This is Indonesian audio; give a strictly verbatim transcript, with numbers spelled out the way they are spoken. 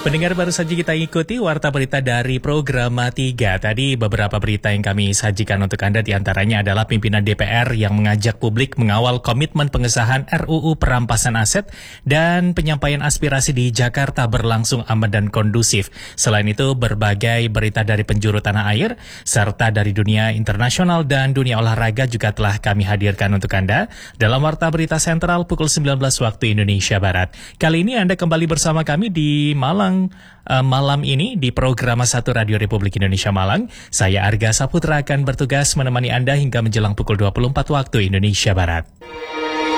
Pendengar, baru saja kita ikuti Warta Berita dari Programa tiga. Tadi beberapa berita yang kami sajikan untuk Anda, diantaranya adalah pimpinan D P R yang mengajak publik mengawal komitmen pengesahan R U U perampasan aset dan penyampaian aspirasi di Jakarta berlangsung aman dan kondusif. Selain itu, berbagai berita dari penjuru tanah air, serta dari dunia internasional dan dunia olahraga juga telah kami hadirkan untuk Anda dalam Warta Berita Sentral pukul sembilan belas waktu Indonesia Barat. Kali ini Anda kembali bersama kami di Malang uh, malam ini di Program satu Radio Republik Indonesia Malang. Saya Arga Saputra akan bertugas menemani Anda hingga menjelang pukul dua puluh empat waktu Indonesia Barat.